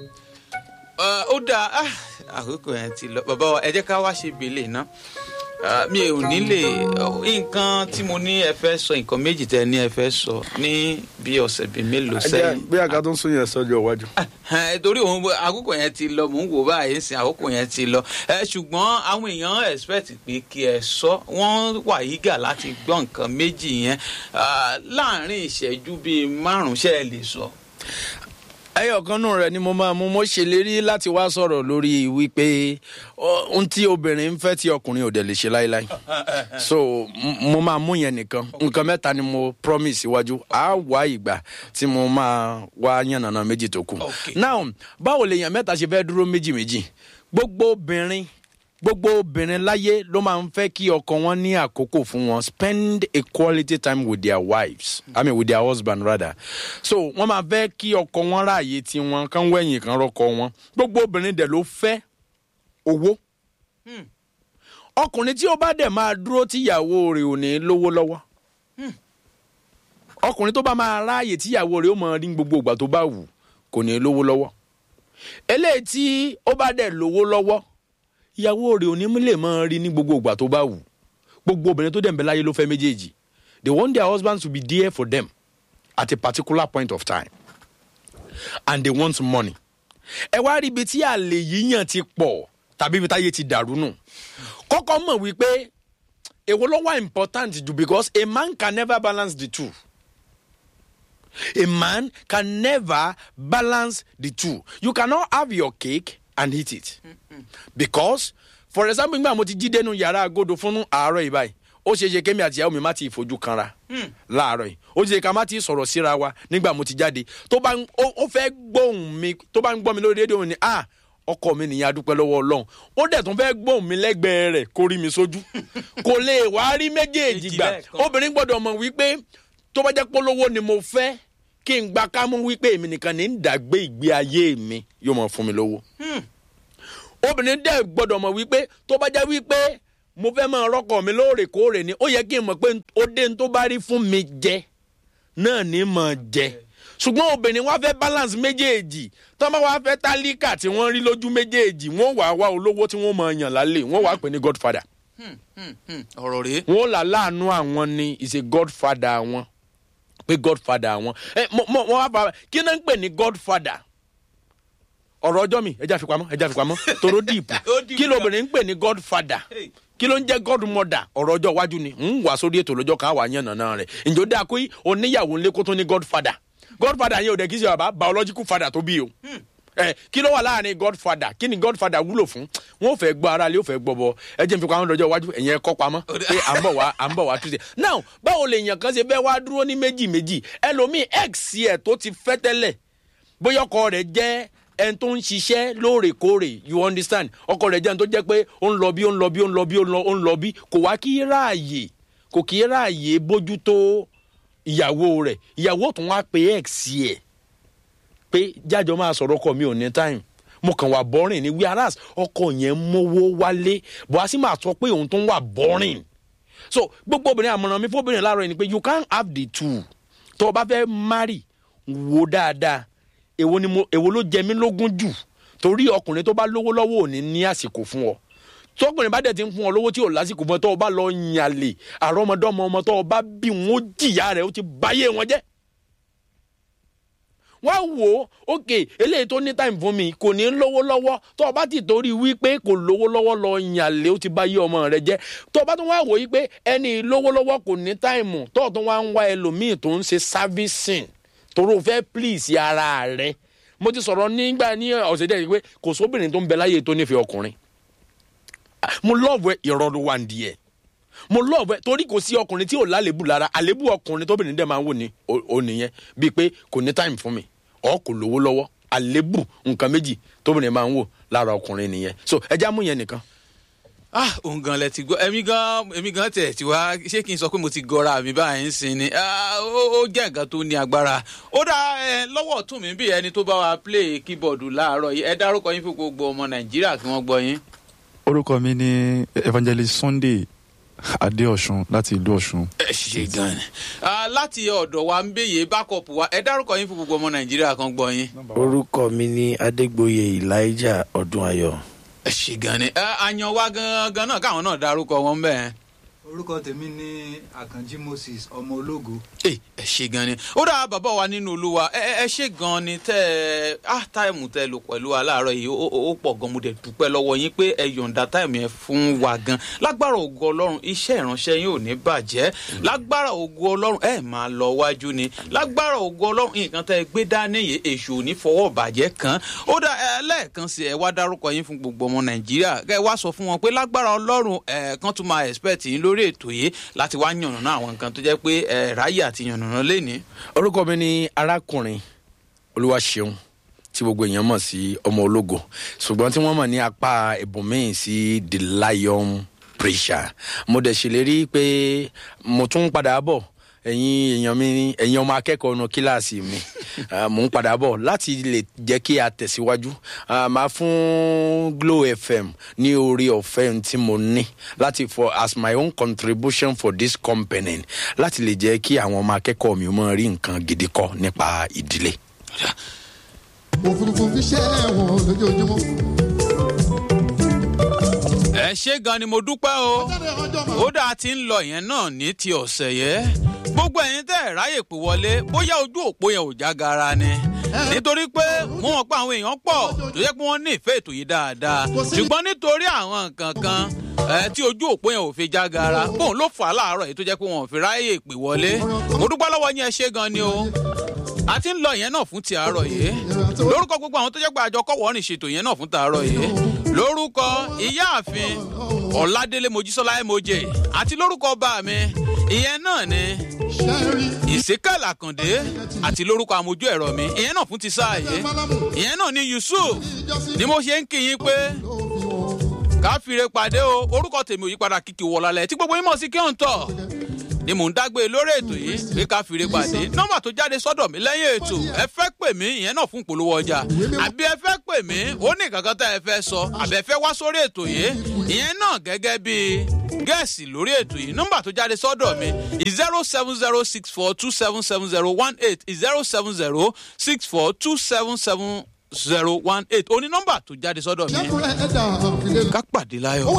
Ó dáa àkókò yẹn ti lọ bàbá wa ẹ jẹ́ ká wá ṣe bèlè náà mi ò ní lè nǹkan tí mo ní ẹ fẹ́ sọ nǹkan méjì tẹ́ ní ẹ fẹ́ sọ ní bí ọ̀sẹ̀ bíi mélòó sẹ́yìn. bí àga tó ń sún yẹn sọ́jọ́ iwájú. torí òun àkókò yẹn ti lọ mò ń wò báyìí ń sìn àkókò yẹn ti lọ ṣùgbọ́n àwọn èèyàn expect pé kí ẹ sọ wọ́n wà yígà láti gbọ́ nǹkan méjì yẹn láàrin ìṣẹ́jú bíi 5 ṣé ẹ lè sọ. ẹyọkan nù rẹ ni mo máa mú mo ṣèlérí láti wá sọ̀rọ̀ lórí wípé ohun tí obìnrin ń fẹ́ tí ọkùnrin ò dẹ̀ lè ṣe láíláí so mo máa mú yẹn nìkan nǹkan mẹ́ta ni mo promise iwájú á wá ìgbà tí mo máa wá yànnàná méjì tó kù. Now báwo lèèyàn mẹ́ta ṣe fẹ́ dúró méjì gbogbo obìnrin láyé ló máa ń fẹ́ kí ọkọ wọn ní àkókò fún wọn spend a quality time with their wives with their husband rather so wọ́n máa fẹ́ kí ọkọ wọn ráàyè tí wọn kàn wẹ̀yìn kan rọ́kọ wọn gbogbo obìnrin dẹ̀ ló fẹ́ owó ọkùnrin tí ó bá dẹ̀ máa dúró tíyàwó rẹ̀ ò ní lówó lọ́wọ́ ọkùnrin tó bá máa ráàyè tíyàwó rẹ̀ ó máa rí gbogbo ìgbà tó bá wù kò ní lówó lọ́wọ́ eléyìí tí ó bá dẹ̀ lówó lọ́wọ́ ìyàwó rẹ̀ ò ní lè máa rí ní gbogbo ìgbà tó bá wù gbogbo obìnrin tó dẹ̀ ń bẹ láyé ló fẹ́ méjèèjì they want their husbands to be there for them at a particular point of time and they want money. ẹ wá rí ibi tí àlè yíyàn ti pọ̀ tàbí ibi táyé ti dàrú nù kọ́kọ́ mọ̀ wípé èwo ló wà important jù because a man can never balance the two. A man can never balance the two. You cannot have your cake and eat it. Because for example nígbà mo ti jí dénú yàrá agodo fún àárọ̀ yìí báyìí ó ṣe ṣe kémi àti ìyàwó mi má ti fojú kanra láàárọ̀ yìí ó ṣe ká má ti sọ̀rọ̀ síra wa nígbà mo ti jáde tó bá ó fẹ́ gbóhùn mi tó bá ń gbọ́ mi lórí rédíò ni ọkọ mi nìyẹn adúpẹ́ lọ́wọ́ Ọlọ́run ó dẹ̀ tún fẹ́ gbóhùn mi lẹ́gbẹ̀ẹ́ rẹ̀ kó rí mi sójú kò lè wá rí méjèèjì gbà obìnrin gbọ́dọ̀ mọ̀ wípé tó bá jẹ́ polówó ni mo fẹ́ kí n gba kámú wípé èmi nìkan ní ń dàgbé ìgbé ayé mi yóò mọ̀ fún mi lówó. Obìnrin dẹ̀ gbọ́dọ̀ mọ̀ wípé tó bá jẹ́ wípé mo fẹ́ máa rọ́kọ̀ mi lóòrèkóòrè ni ó yẹ kí n mọ̀ pé ó dé n tó bá rí fún mi jẹ náà ní mọ̀ jẹ ṣùgbọ́n obìnrin wá fẹ́ balance méjèèjì tó bá wá fẹ́ tálíkà tí wọ́n rí lójú méjèèjì wọ́n wá olówó tí wọ́n máa yàn lálẹ́ wọ́n wá pè ní godfather. ọ̀rọ̀ rèé. wọ́n là láàánú àwọn ni is a godfather wọn pé godfather wọn wọ́n wá fà kí náà ń pè ní godfather ọ̀rọ̀ ọjọ́ mi ẹja fi pamọ́ toro deep kí lóbìnrin ń pè ní godfather kí ló ń jẹ́ godmother ọ̀rọ̀ ọjọ́ iwájú ni ń wà sórí ètò lọ́jọ́ kan wà yàn nàná rẹ̀ ǹjọ́ dáa kó oníyàwó ńlẹ́ kó tó ní godfather yẹn ò dẹ̀ kí ṣe bàbá biological father tó bí o kí ló wà láàrin godfather kí ni godfather wúlò fún wọn ò fẹ́ gbọ́ ara lé ò fẹ́ gbọ́ bọ ẹ jẹ́ n fi pamọ́ lọ́jọ́ iwájú ẹ̀yẹn kọ́ pamọ́ pé à ń bọ̀ wá tuesday now báwo lè yàn kan ṣe fẹ́ wá dúró ní méjì ẹlòmíì x ẹ̀ tó ti fẹ́ tẹ́lẹ̀ bóyá ọkọ rẹ̀ jẹ́ ẹni tó ń ṣiṣẹ́ lóòrèkóòrè you understand ọkọ rẹ̀ jẹ́ ẹni tó jẹ́ pé ó ń lọ bí kò wá kí ráàyè bójútó ìyàwó rẹ̀ ìyàwó tó wá pé x ẹ̀ pé jájọ máa sọ̀rọ̀ ọkọ mi ò ní time mo kàn wà boring ni whereas ọkọ yẹn mówó wálé bó a sì máa sọ pé òun tó ń wà boring so gbogbo obìnrin àmọ̀ràn mi fóbìnrin láàárọ̀ ni pé you can't have the two tó o bá fẹ́ marry wo dáadáa èwo ló jẹ mí lógún jù torí ọkùnrin tó bá lówó lọ́wọ́ ò ní àsìkò fún ọ tọkùnrin bá dẹ̀ ti ń fún ọ lówó tí ò lásìkò fún ọ tó o bá lọ yànlè àrọ́mọdọ́mọ ọmọ tó o bá bí wọn ó jìyà rẹ̀ ó ti báyé wọn jẹ́ wọ́n wò ó eléyìí tó ní time fún mi kò ní lówó lọ́wọ́ tó o bá ti torí wípé kò lówó lọ́wọ́ lọ yànlè ó ti báyé ọmọ rẹ̀ jẹ́ tó o bá tún wá wò wípé ẹni lówó lọ́wọ́ kò ní time tó o tún wá ń wá ẹlòmíì tó ń ṣe servicing torí o fẹ́ please ara rẹ̀ mo ti sọ̀rọ̀ nígbà ní ọ̀sẹ̀ díẹ̀ pé kò sóbìnrin tó ń bẹ láyé tó nífẹ̀ẹ́ ọkùnrin mo love ìrọ̀lù wà ń di ẹ̀ mo love torí kò sí ọkùnrin tí ò lálébù lára àlébù ọkùnrin tóbìnrin dẹ̀ máa ń wò ní ònìyẹn bíi pé kò ní time fún mi ọ̀ kò lówó lọ́wọ́ àlébù nǹkan méjì tóbìnrin máa ń wò lára ọkùnrin nìyẹn so ẹja mú yẹn nìkan. òun gan lẹ ti gbọ́ èmi gan tẹ̀ tí wá ṣé kí n sọ pé mo ti gọra mi báyìí ń sin ni ó jẹ́ nǹkan tó ní agbára ó dá lọ́wọ́ ọ̀tún mi bí ẹni tó bá wa play keyboard láàárọ̀ yìí ẹ dárúkọ yín fún gbogbo ọmọ Nàìjíríà kí wọ́n gbọ́ yín. orúkọ mi ni Evangelist Sunday Adéọ̀ṣun láti ìlú Ọ̀ṣun. ẹ ṣe gan ni láti ọ̀dọ̀ wa ń béyè backup wa ẹ dárúkọ yín fún gbogbo ọmọ Nàìjíríà kan gbọ́ yín. Orúkọ mi ni Adégbóyè Elijah Ọdúnayọ̀. ẹ ṣe gan ni àyàn wa gangan náà káwọn náà dárúkọ wọn bẹ́ẹ̀. Orúkọ tèmi ní Àkànjí Moses ọmọ ológo. ẹ ṣe gan ni ó dáa bàbá wa nínú Olúwa ẹ ṣe gan ni tẹ táìmù tẹ lò pẹ̀lú wa láàárọ̀ yìí ó pọ̀ gan mo dẹ̀ dúpẹ́ lọ́wọ́ yín pé ẹ yọ̀ǹda táìmù yẹn fún wa gan lágbára ògo Ọlọ́run iṣẹ́ ìránṣẹ́ yín ò ní bàjẹ́ lágbára ògo Ọlọ́run ẹ máa lọ wájú ni lágbára ògo Ọlọ́run nǹkan tẹ gbé dání yìí èṣù ò ní fọwọ́ bàjẹ́ kan ó dáa lẹ́ẹ̀kan sí ẹ wá dárúkọ yín fún gbogbo ọmọ Nàìjíríà kẹ wá sọ fún wọn pé lágbára Ọlọ́run kan tún máa expect yín lórí ètò yìí láti wá yànnàná àwọn nǹkan tó jẹ́ pé ráyè àti yànnàná lénìí. orúkọ mi ni arákùnrin Olúwaṣeun tí gbogbo èèyàn mọ̀ sí ọmọ ológo ṣùgbọ́n tí wọ́n mọ̀ ní apá ibòmíì sí the lion preacher. mo dẹ̀ ṣèlérí pé mo tún padà bọ̀ ẹ̀yin èèyàn mi ẹ̀yin ọmọ akẹ́kọ̀ọ́ ọ̀nà kíláàsì mi mò ń padà bọ̀ láti lè jẹ́ kí a tẹ̀síwájú máa fún Glo FM ní orí ọ̀fẹ́ tí mo ní láti for as my own contribution for this company láti lè jẹ́ kí àwọn ọmọ akẹ́kọ̀ọ́ mi máa rí nǹkan gidi kọ́ nípa ìdílé. òfurufú fi ṣe ẹ̀wọ̀n lójoojúmọ́. ẹ ṣé gan ni mo dúpẹ́ o ó dáa tí ń lọ yẹn náà ní ti ọ̀sẹ̀ yẹn gbogbo ẹ̀yin tẹ́ ẹ̀ ráyè pè wọlé bóyá ojú òpó yẹn ò já gara ni nítorí pé mo mọ̀ pé àwọn èèyàn pọ̀ tó yẹ pé wọ́n ní ìfẹ́ ètò yìí dáadáa ṣùgbọ́n nítorí àwọn nǹkan kan tí ojú òpó yẹn ò fi já gara bóun ló fà á láàárọ̀ yìí tó jẹ́ pé wọn ò fi ráyè pè wọlé mo dúpẹ́ lọ́wọ́ yín ẹ ṣé gan ni o a ti ń lọ yẹn náà fún ti àárọ̀ yìí lórúkọ gbogbo àwọn tó jẹ́ pé àjọ kọ́wọ́ rìn ṣètò yẹn náà fún tàárọ̀ yìí lórúkọ ìyáàfin Ọládélé Mojísọ́lá Emoje àti lórúkọ bá mi ìyẹn náà ni Ìsíkàlà Àkàndé àti lórúkọ amójú ẹ̀rọ mi ìyẹn náà fún ti sáà yìí ìyẹn náà ni Yusuf ni mo ṣe ń kí yín pé káfíńre pàdé o orúkọ tèmi ò yí padà Kìkì Wọ̀lálẹ̀ tí gbogbo yín mọ̀ sí Kéhùntọ̀ ni mò ń dágbé lórí ètò yìí pé káfíńre pàdé nọ́mbà tó jáde sọ́dọ̀ mi lẹ́yìn ètò ẹ fẹ́ pè mí ìyẹn náà fún ìpolówó ọjà àbí ẹ fẹ́ pè mí ó ní kankan tá ẹ fẹ́ sọ àbí ẹ fẹ́ wá sórí ètò yìí ìyẹn náà gẹ́gẹ́ bí gẹ̀ẹ́sì lórí ètò yìí nọ́mbà tó jáde sọ́dọ̀ mi 07064277018 07064277018 oní nọ́mbà tó jáde sọ́dọ̀ mi ká pàdé láyọ̀.